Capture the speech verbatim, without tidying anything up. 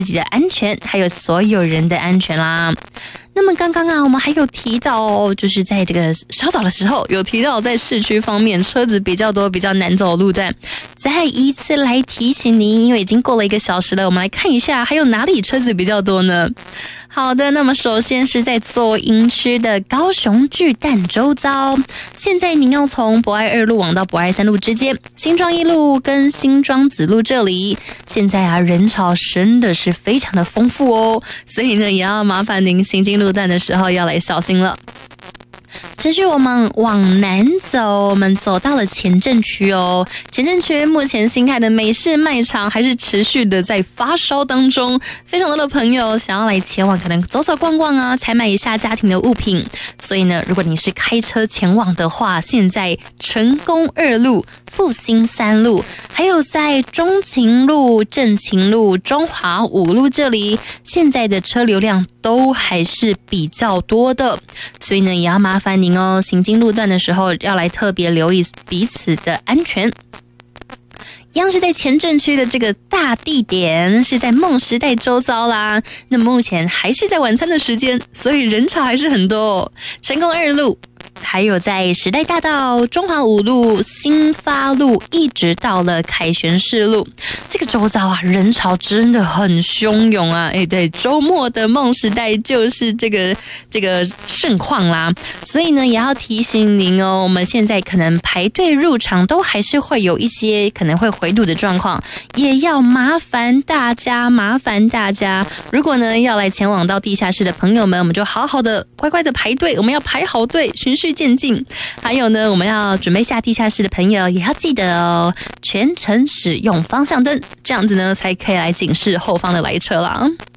自己的安全，还有所有人的安全啦。那么刚刚啊，我们还有提到，就是在这个稍早的时候有提到，在市区方面车子比较多、比较难走的路段，再一次来提醒您，因为已经过了一个小时了，我们来看一下还有哪里车子比较多呢？好的，那么首先是在左营区的高雄巨蛋周遭，现在您要从博爱二路往到博爱三路之间，新庄一路跟新庄子路这里，现在啊人潮真的是非常的丰富哦，所以呢也要麻烦您行经路段的时候要来小心了。持续我们往南走，我们走到了前镇区哦。前镇区目前新开的美式卖场还是持续的在发烧当中，非常多的朋友想要来前往，可能走走逛逛啊，采买一下家庭的物品。所以呢，如果你是开车前往的话，现在成功二路、复兴三路，还有在中勤路、正勤路、中华五路这里，现在的车流量都还是比较多的，所以呢，也要麻烦您哦，行经路段的时候要来特别留意彼此的安全。一样是在前镇区的这个大地点，是在梦时代周遭啦。那目前还是在晚餐的时间，所以人潮还是很多哦。成功二路，还有在时代大道、中华五路、新发路，一直到了凯旋士路，这个周遭啊，人潮真的很汹涌啊！哎，对，周末的梦时代就是这个这个盛况啦。所以呢，也要提醒您哦，我们现在可能排队入场都还是会有一些可能会回堵的状况，也要麻烦大家，麻烦大家，如果呢要来前往到地下室的朋友们，我们就好好的乖乖的排队，我们要排好队，循序渐进。还有呢，我们要准备下地下室的朋友也要记得哦，全程使用方向灯，这样子呢才可以来警示后方的来车啦。